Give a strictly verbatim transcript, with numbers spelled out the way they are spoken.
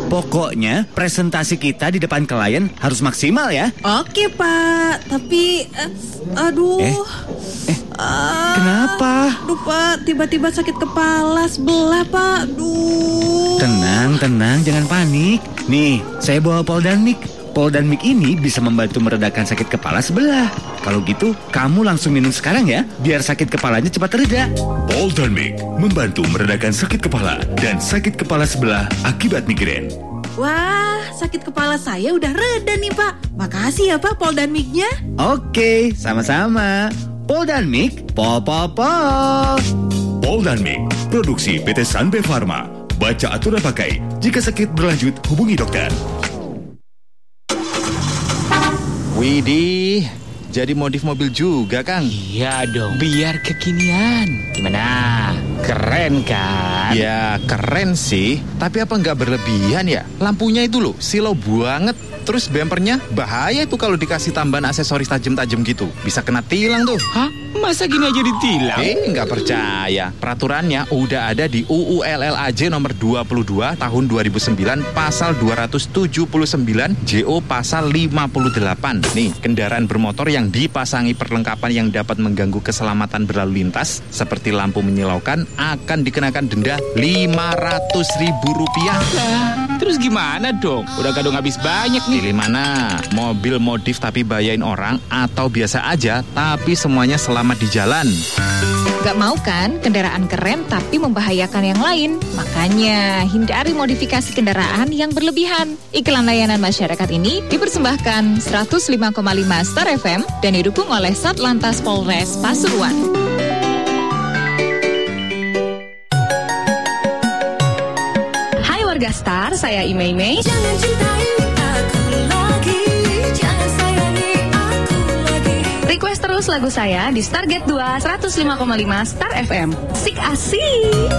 Pokoknya presentasi kita di depan klien harus maksimal ya. Oke Pak, tapi uh, aduh. Eh, eh uh, kenapa? Aduh Pak, tiba-tiba sakit kepala sebelah Pak. Duh. Tenang, tenang, jangan panik. Nih, saya bawa Poldanmik. Poldanmik ini bisa membantu meredakan sakit kepala sebelah. Kalau gitu, kamu langsung minum sekarang ya, biar sakit kepalanya cepat reda. Poldanmik membantu meredakan sakit kepala dan sakit kepala sebelah akibat migrain. Wah, sakit kepala saya udah reda nih Pak. Makasih ya Pak Poldanmiknya. Oke, sama-sama. Poldanmik, pol pol pol. Poldanmik, produksi P T Sanbe Pharma. Baca aturan pakai. Jika sakit berlanjut, hubungi dokter. Widih, jadi modif mobil juga, Kang? Iya dong, biar kekinian. Gimana? Keren kan? Ya, keren sih. Tapi apa nggak berlebihan ya? Lampunya itu loh, silau banget. Terus bempernya bahaya itu kalau dikasih tambahan aksesoris tajam-tajam gitu. Bisa kena tilang tuh. Hah? Masa gini aja ditilang? Eh, nggak percaya. Peraturannya udah ada di U U L L A J nomor dua puluh dua tahun dua ribu sembilan pasal dua ratus tujuh puluh sembilan, J O pasal lima puluh delapan. Nih, kendaraan bermotor yang dipasangi perlengkapan yang dapat mengganggu keselamatan berlalu lintas seperti lampu menyilaukan akan dikenakan denda lima ratus ribu rupiah. Lah, terus gimana dong? Udah kadang habis banyak nih. Pilih mana? Mobil modif tapi bayain orang atau biasa aja tapi semuanya selamat di jalan. Gak mau kan kendaraan keren tapi membahayakan yang lain? Makanya hindari modifikasi kendaraan yang berlebihan. Iklan layanan masyarakat ini dipersembahkan seratus lima koma lima Star F M dan didukung oleh Satlantas Polres Pasuruan. Hai warga Star, saya Imei Mei. Jangan cintai aku lagi, jangan sayangi aku lagi. Request terus lagu saya di Stargate dua seratus lima koma lima Star F M. Sik asik.